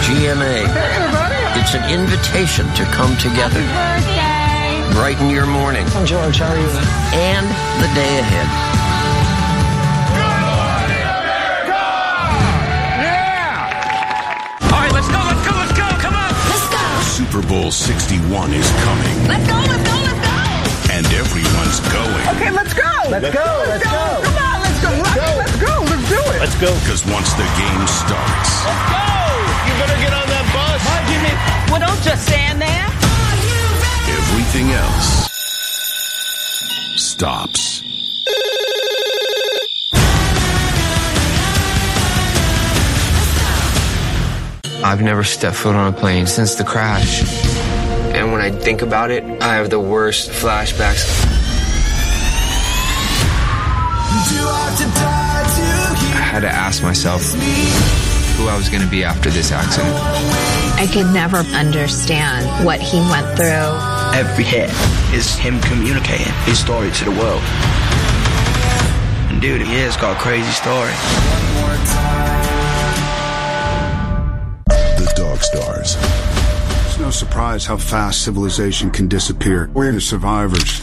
GMA. It's an invitation to come together. Brighten your morning. I'm George. How are you? And the day ahead. Yeah! All right, let's go. Come on. Let's go. Super Bowl 61 is coming. Let's go. And everyone's going. Okay, let's go. Let's go. Come on, let's go. Let's go. Let's do it. Let's go. Because once the game starts. Let's go. You better get on that bus. Well, don't just stand there. Everything else stops. I've never stepped foot on a plane since the crash. And when I think about it, I have the worst flashbacks. I had to ask myself who I was going to be after this accident. I could never understand what he went through. Every hit is him communicating his story to the world. And dude, he has got a crazy story. The Dog Stars. It's no surprise how fast civilization can disappear. We're the survivors.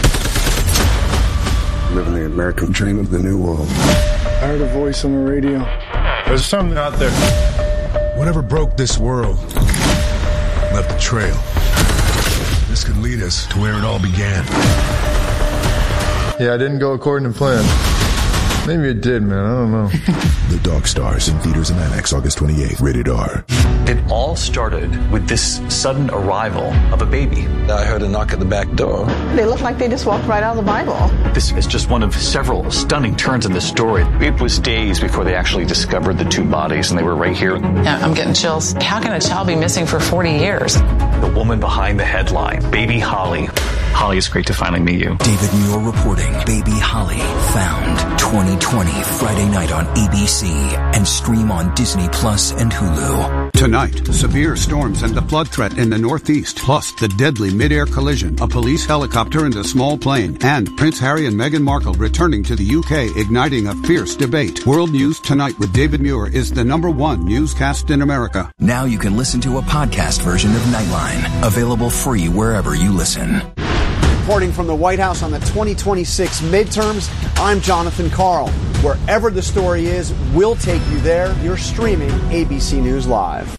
Living the American dream of the new world. I heard a voice on the radio. There's something out there. Whatever broke this world left a trail. This could lead us to where it all began. Yeah, I didn't go according to plan. Maybe it did, man. I don't know. The Dog Stars in theaters and IMAX August 28th. Rated R. It all started with this sudden arrival of a baby. I heard a knock at the back door. They look like they just walked right out of the Bible. This is just one of several stunning turns in the story. It was days before they actually discovered the two bodies, and they were right here. Yeah, I'm getting chills. How can a child be missing for 40 years? The woman behind the headline, Baby Holly. Holly, it's great to finally meet you. David Muir reporting Baby Holly found 2020 Friday night on ABC and stream on Disney Plus and Hulu. Tonight, severe storms and the flood threat in the Northeast, plus the deadly mid-air collision, a police helicopter and a small plane, and Prince Harry and Meghan Markle returning to the UK, igniting a fierce debate. World News Tonight with David Muir is the #1 newscast in America. Now you can listen to a podcast version of Nightline, available free wherever you listen. Reporting from the White House on the 2026 midterms, I'm Jonathan Karl. Wherever the story is, we'll take you there. You're streaming ABC News Live.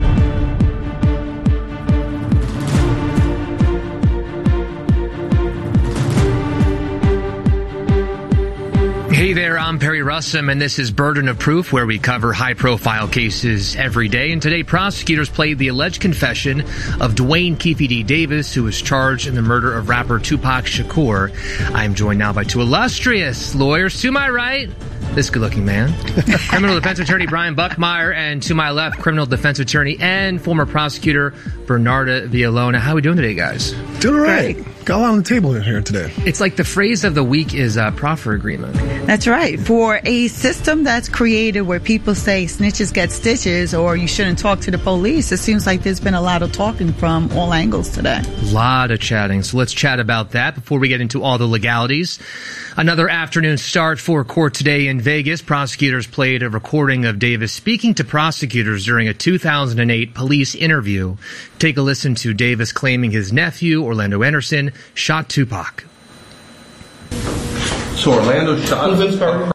Hey there, I'm Perry Russum, and this is Burden of Proof, where we cover high-profile cases every day. And today, prosecutors played the alleged confession of Duane Keefe D. Davis, who was charged in the murder of rapper Tupac Shakur. I'm joined now by two illustrious lawyers. To my right, this good-looking man, criminal defense attorney Brian Buckmeyer, and to my left, criminal defense attorney and former prosecutor Bernarda Villalona. How are we doing today, guys? Doing all right. Got a lot on the table here today. It's like the phrase of the week is proffer agreement. That's right. For a system that's created where people say snitches get stitches or you shouldn't talk to the police, it seems like there's been a lot of talking from all angles today. A lot of chatting. So let's chat about that before we get into all the legalities. Another afternoon start for court today in Vegas. Prosecutors played a recording of Davis speaking to prosecutors during a 2008 police interview. Take a listen to Davis claiming his nephew, Orlando Anderson, shot Tupac. So Orlando shot Vince Carter?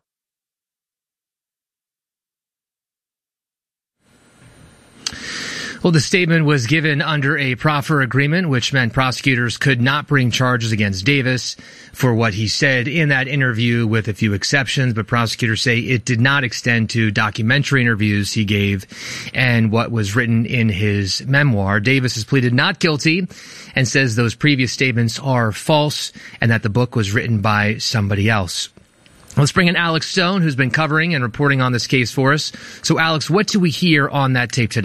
Well, the statement was given under a proffer agreement, which meant prosecutors could not bring charges against Davis for what he said in that interview, with a few exceptions. But prosecutors say it did not extend to documentary interviews he gave and what was written in his memoir. Davis has pleaded not guilty and says those previous statements are false and that the book was written by somebody else. Let's bring in Alex Stone, who's been covering and reporting on this case for us. So, Alex, what do we hear on that tape today?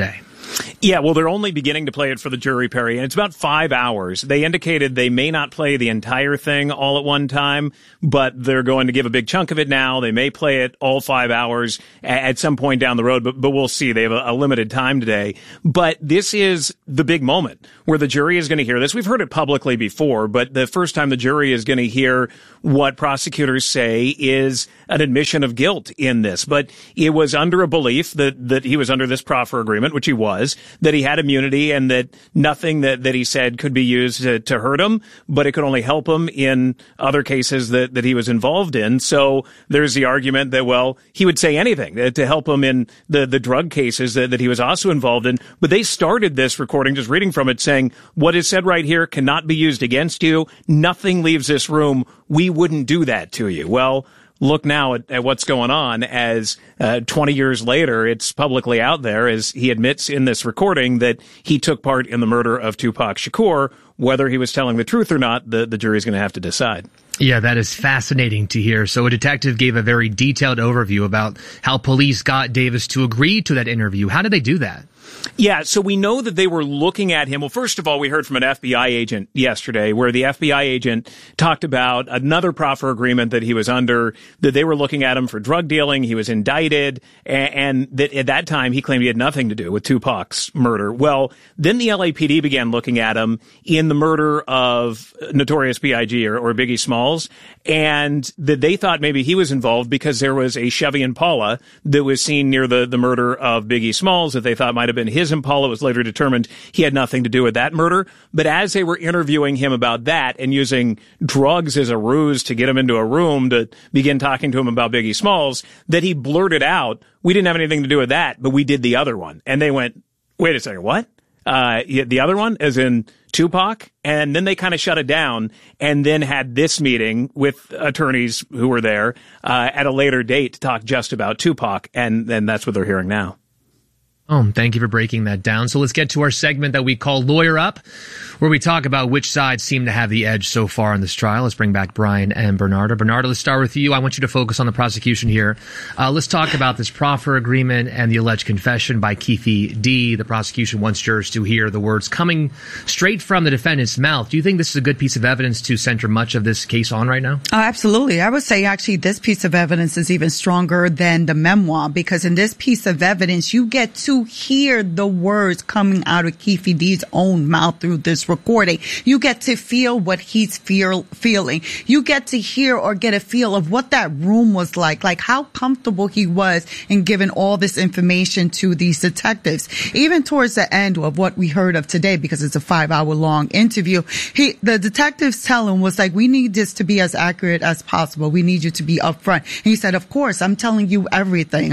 Yeah, well, they're only beginning to play it for the jury, Perry, and it's about 5 hours. They indicated they may not play the entire thing all at one time, but they're going to give a big chunk of it now. They may play it all 5 hours at some point down the road, but we'll see. They have a limited time today. But this is the big moment where the jury is going to hear this. We've heard it publicly before, but the first time the jury is going to hear what prosecutors say is an admission of guilt in this. But it was under a belief that he was under this proffer agreement, which he was, that he had immunity and that nothing that he said could be used to hurt him, but it could only help him in other cases that he was involved in. So there's the argument that, well, he would say anything to help him in the drug cases that he was also involved in. But they started this recording, just reading from it, saying, what is said right here cannot be used against you. Nothing leaves this room. We wouldn't do that to you. Well, look now at what's going on as 20 years later, it's publicly out there as he admits in this recording that he took part in the murder of Tupac Shakur. Whether he was telling the truth or not, the jury's going to have to decide. Yeah, that is fascinating to hear. So a detective gave a very detailed overview about how police got Davis to agree to that interview. How did they do that? Yeah, so we know that they were looking at him. Well, first of all, we heard from an FBI agent yesterday where the FBI agent talked about another proffer agreement that he was under, that they were looking at him for drug dealing. He was indicted, and that at that time he claimed he had nothing to do with Tupac's murder. Well, then the LAPD began looking at him in the murder of Notorious B.I.G. or Biggie Smalls, and that they thought maybe he was involved because there was a Chevy Impala that was seen near the murder of Biggie Smalls that they thought might have been his Impala. Was later determined he had nothing to do with that murder. But as they were interviewing him about that and using drugs as a ruse to get him into a room to begin talking to him about Biggie Smalls, that he blurted out, we didn't have anything to do with that, but we did the other one. And they went, wait a second, what? The other one, as in Tupac? And then they kind of shut it down and then had this meeting with attorneys who were there at a later date to talk just about Tupac. And that's what they're hearing now. Oh, thank you for breaking that down. So let's get to our segment that we call Lawyer Up, where we talk about which sides seem to have the edge so far in this trial. Let's bring back Brian and Bernardo. Bernardo, let's start with you. I want you to focus on the prosecution here. Let's talk about this proffer agreement and the alleged confession by Keefe D. The prosecution wants jurors to hear the words coming straight from the defendant's mouth. Do you think this is a good piece of evidence to center much of this case on right now? Oh, absolutely. I would say actually this piece of evidence is even stronger than the memoir, because in this piece of evidence, you get to hear the words coming out of Keefe D's own mouth through this recording. You get to feel what he's feeling. You get to hear or get a feel of what that room was like how comfortable he was in giving all this information to these detectives. Even towards the end of what we heard of today, because it's a 5-hour long interview, the detectives tell him was like, we need this to be as accurate as possible. We need you to be upfront. And he said, of course, I'm telling you everything.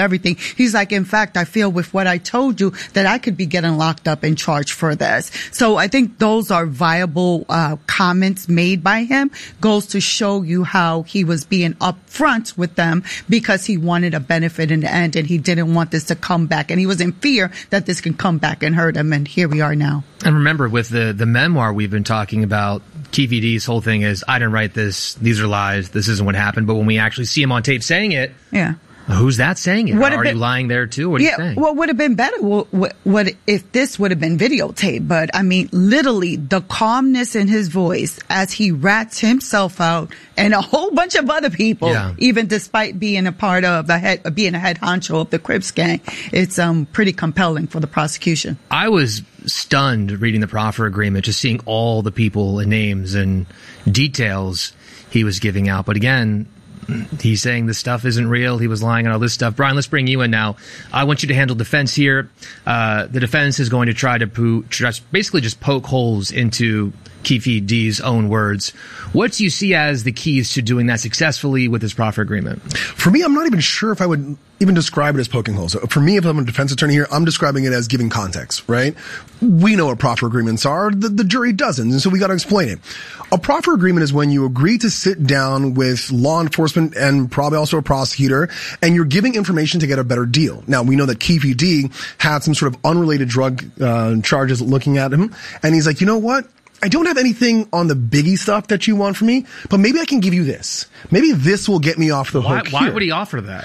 He's like, in fact, I feel with what I told you that I could be getting locked up and charged for this. So I think those are viable comments made by him. Goes to show you how he was being upfront with them because he wanted a benefit in the end and he didn't want this to come back. And he was in fear that this can come back and hurt him. And here we are now. And remember, with the memoir we've been talking about, Keefe D's whole thing is, I didn't write this. These are lies. This isn't what happened. But when we actually see him on tape saying it, yeah. Who's that saying it? Are you lying there too? What are you saying? What would have been better? What if this would have been videotaped? But I mean, literally the calmness in his voice as he rats himself out and a whole bunch of other people, even despite being a part of being a head honcho of the Crips gang, it's pretty compelling for the prosecution. I was stunned reading the proffer agreement, just seeing all the people and names and details he was giving out. But again, he's saying this stuff isn't real. He was lying on all this stuff. Brian, let's bring you in now. I want you to handle defense here. The defense is going to try to basically just poke holes into Keefe D's own words. What do you see as the keys to doing that successfully with this proffer agreement? For me, I'm not even sure if I would even describe it as poking holes. For me, if I'm a defense attorney here, I'm describing it as giving context, right? We know what proffer agreements are. The jury doesn't, and so we got to explain it. A proffer agreement is when you agree to sit down with law enforcement and probably also a prosecutor, and you're giving information to get a better deal. Now, we know that Keefe D had some sort of unrelated drug charges looking at him, and he's like, you know what? I don't have anything on the Biggie stuff that you want from me, but maybe I can give you this. Maybe this will get me off the hook. Why would he offer that?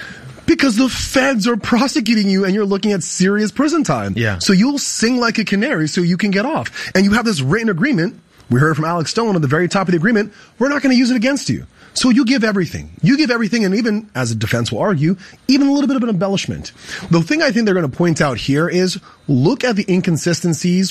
Because the feds are prosecuting you and you're looking at serious prison time. Yeah. So you'll sing like a canary so you can get off. And you have this written agreement. We heard from Alex Stone at the very top of the agreement. We're not going to use it against you. So you give everything. You give everything, and even, as a defense will argue, even a little bit of an embellishment. The thing I think they're going to point out here is look at the inconsistencies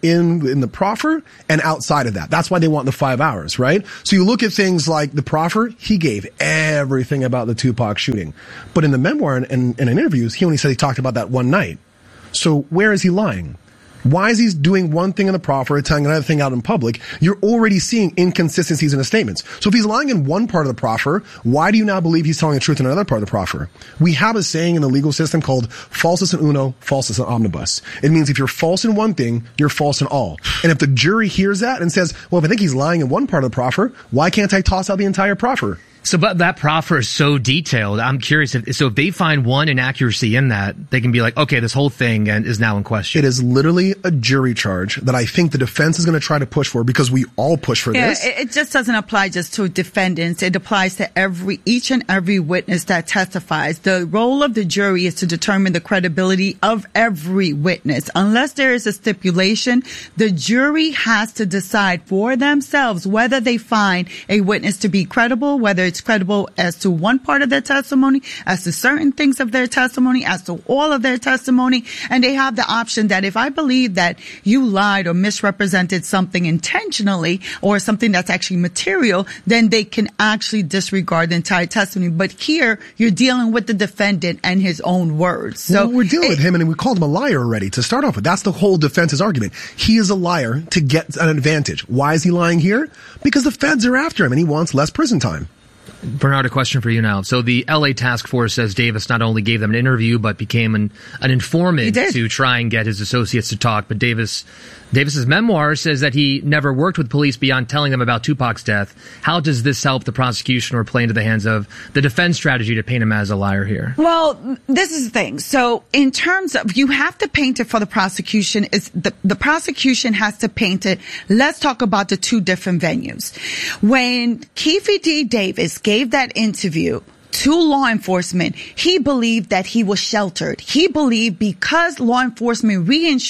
in the proffer and outside of that. That's why they want the 5 hours, right? So you look at things like the proffer, he gave everything about the Tupac shooting. But in the memoir and in interviews, he only said he talked about that one night. So where is he lying? Why is he doing one thing in the proffer and telling another thing out in public? You're already seeing inconsistencies in his statements. So if he's lying in one part of the proffer, why do you now believe he's telling the truth in another part of the proffer? We have a saying in the legal system called falsus in uno, falsus in omnibus. It means if you're false in one thing, you're false in all. And if the jury hears that and says, well, if I think he's lying in one part of the proffer, why can't I toss out the entire proffer? So, but that proffer is so detailed. I'm curious if they find one inaccuracy in that, they can be like, okay, this whole thing is now in question. It is literally a jury charge that I think the defense is going to try to push for because we all push for this. It just doesn't apply just to defendants. It applies to each and every witness that testifies. The role of the jury is to determine the credibility of every witness. Unless there is a stipulation, the jury has to decide for themselves whether they find a witness to be credible, whether it's credible as to one part of their testimony, as to certain things of their testimony, as to all of their testimony. And they have the option that if I believe that you lied or misrepresented something intentionally or something that's actually material, then they can actually disregard the entire testimony. But here, you're dealing with the defendant and his own words. So we're dealing with him, and we called him a liar already to start off with. That's the whole defense's argument. He is a liar to get an advantage. Why is he lying here? Because the feds are after him, and he wants less prison time. Bernard, a question for you now. So the LA task force says Davis not only gave them an interview, but became an informant to try and get his associates to talk. But Davis's memoir says that he never worked with police beyond telling them about Tupac's death. How does this help the prosecution or play into the hands of the defense strategy to paint him as a liar here? Well, this is the thing. So in terms of, you have to paint it for the prosecution. Is the prosecution has to paint it. Let's talk about the two different venues. When Keffe D. Davis gave that interview to law enforcement, he believed that he was sheltered. He believed because law enforcement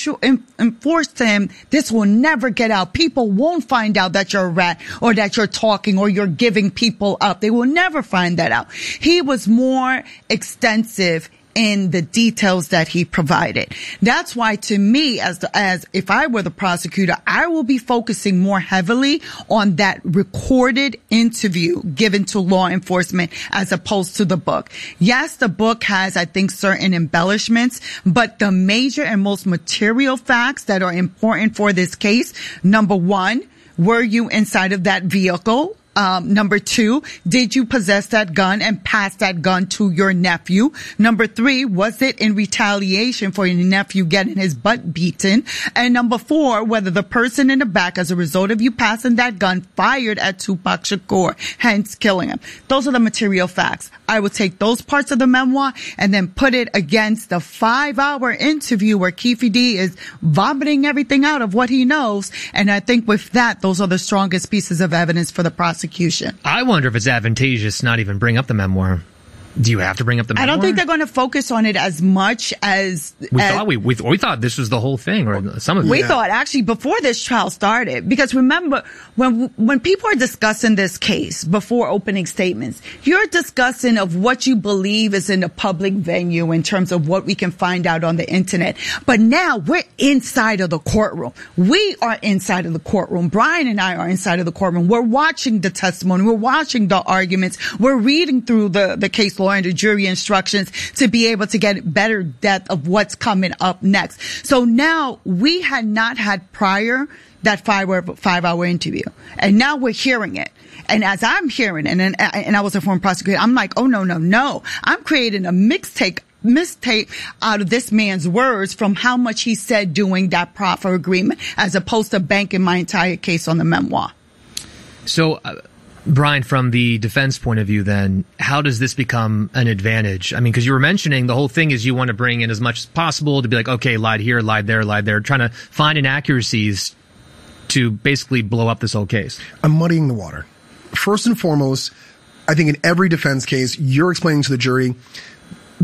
enforced him, this will never get out. People won't find out that you're a rat or that you're talking or you're giving people up. They will never find that out. He was more extensive in the details that he provided. That's why, to me, as if I were the prosecutor, I will be focusing more heavily on that recorded interview given to law enforcement as opposed to the book. Yes, the book has, I think, certain embellishments, but the major and most material facts that are important for this case, number one, were you inside of that vehicle? Number two, did you possess that gun and pass that gun to your nephew? Number three, was it in retaliation for your nephew getting his butt beaten? And number four, whether the person in the back, as a result of you passing that gun, fired at Tupac Shakur, hence killing him. Those are the material facts. I would take those parts of the memoir and then put it against the 5-hour interview where Keffe D is vomiting everything out of what he knows. And I think with that, those are the strongest pieces of evidence for the prosecution. I wonder if it's advantageous not even bring up the memoir. Do you have to bring up the memoir? I don't think they're going to focus on it as much as we thought this was the whole thing, or some of it. We thought actually before this trial started, because remember when people are discussing this case before opening statements, you're discussing of what you believe is in a public venue in terms of what we can find out on the internet. But now we're inside of the courtroom. We are inside of the courtroom. Brian and I are inside of the courtroom. We're watching the testimony. We're watching the arguments. We're reading through the case law and the jury instructions to be able to get better depth of what's coming up next. So now we had not had prior that 5-hour interview, and now we're hearing it. And as I'm hearing it, and I was a former prosecutor, I'm like, oh no. I'm creating a mixtape out of this man's words from how much he said during that proffer agreement, as opposed to banking my entire case on the memoir. So, Brian, from the defense point of view, then, how does this become an advantage? I mean, because you were mentioning the whole thing is you want to bring in as much as possible to be like, okay, lied here, lied there, trying to find inaccuracies to basically blow up this whole case. I'm muddying the water. First and foremost, I think in every defense case, you're explaining to the jury,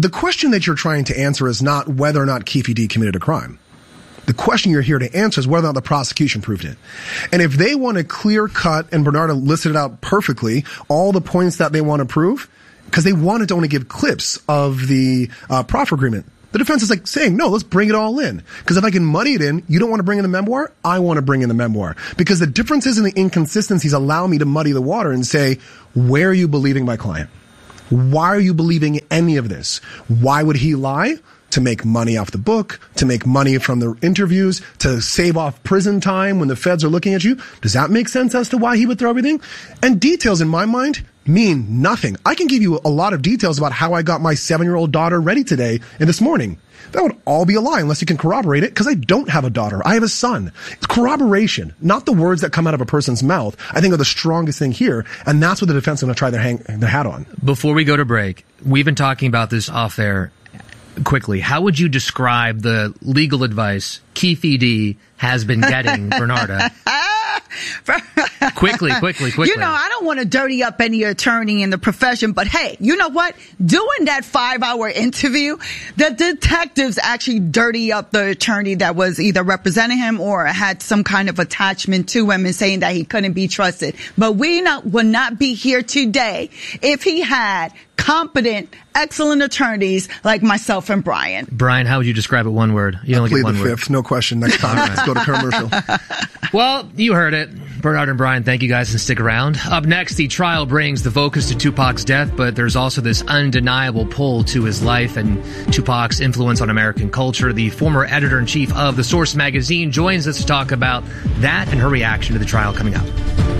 the question that you're trying to answer is not whether or not Keffe D committed a crime. The question you're here to answer is whether or not the prosecution proved it. And if they want to clear cut, and Bernardo listed it out perfectly, all the points that they want to prove, because they wanted to only give clips of the proffer agreement. The defense is like saying, no, let's bring it all in. Because if I can muddy it in, you don't want to bring in the memoir, I want to bring in the memoir. Because the differences and the inconsistencies allow me to muddy the water and say, where are you believing my client? Why are you believing any of this? Why would he lie? To make money off the book, to make money from the interviews, to save off prison time when the feds are looking at you. Does that make sense as to why he would throw everything? And details in my mind mean nothing. I can give you a lot of details about how I got my 7-year-old daughter ready today and this morning. That would all be a lie unless you can corroborate it, because I don't have a daughter. I have a son. It's corroboration, not the words that come out of a person's mouth, I think are the strongest thing here, and that's what the defense is going to try their hat on. Before we go to break, we've been talking about this off air. Quickly, how would you describe the legal advice Keffe D has been getting, Bernardo? Quickly. You know, I don't want to dirty up any attorney in the profession, but hey, you know what? Doing that 5-hour interview, the detectives actually dirty up the attorney that was either representing him or had some kind of attachment to him and saying that he couldn't be trusted. But would not be here today if he had competent, excellent attorneys like myself and Brian. Brian, how would you describe it? One word. You only get one word. Fifth, no question. Next time, let's go to commercial. Well, you heard it. Bernard and Brian, thank you guys, and stick around. Up next, the trial brings the focus to Tupac's death, but there's also this undeniable pull to his life and Tupac's influence on American culture. The former editor-in-chief of The Source magazine joins us to talk about that and her reaction to the trial coming up.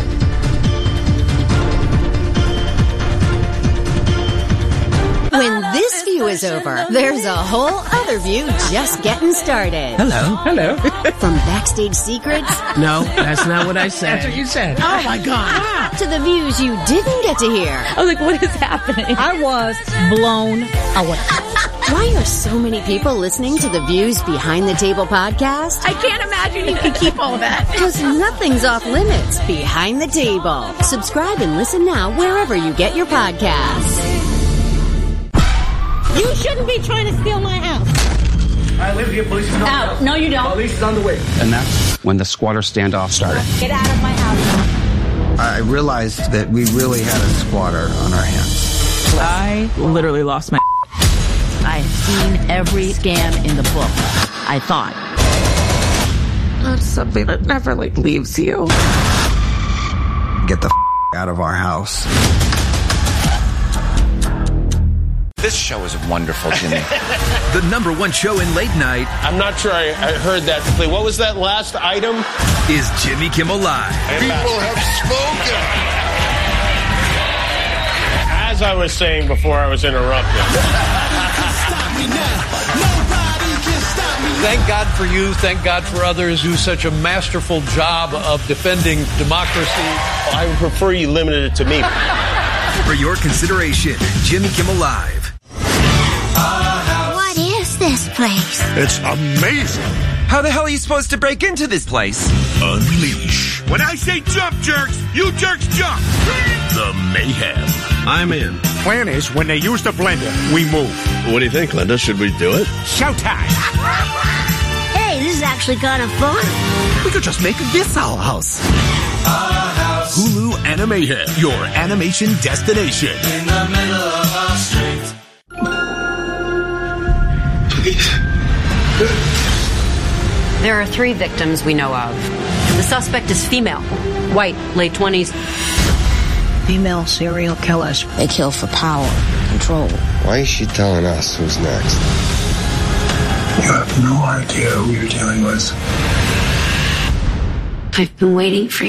When this view is over, there's a whole other view just getting started. Hello. From backstage secrets. No, that's not what I said. That's what you said. Oh my God. To the views you didn't get to hear. I was like, what is happening? I was blown away. Why are so many people listening to the Views Behind the Table podcast? I can't imagine you can keep all that. Because nothing's off limits behind the table. Subscribe and listen now wherever you get your podcasts. You shouldn't be trying to steal my house. I live here. Police is on the house. No, you don't. Police is on the way. And that's when the squatter standoff started. Get out of my house. I realized that we really had a squatter on our hands. I literally lost my I've seen every scam in the book, I thought. That's something that never, leaves you. Get the out of our house. This show is wonderful, Jimmy. The #1 show in late night. I'm not sure I heard that completely. What was that last item? Is Jimmy Kimmel Live. People have spoken. As I was saying before I was interrupted. Thank God for you. Thank God for others who do such a masterful job of defending democracy. I would prefer you limited it to me. For your consideration, Jimmy Kimmel Live. What is this place? It's amazing. How the hell are you supposed to break into this place? Unleash. When I say jump, jerks, you jerks jump. The mayhem. I'm in. Plan is, when they use the blender, we move. What do you think, Linda? Should we do it? Showtime. Hey, this is actually kind of fun. We could just make this our house. Hulu Animation, your animation destination. In the middle of our street. Please. There are 3 victims we know of. The suspect is female, white, late 20s. Female serial killers. They kill for power, control. Why is she telling us who's next? You have no idea who you're dealing with. I've been waiting for you.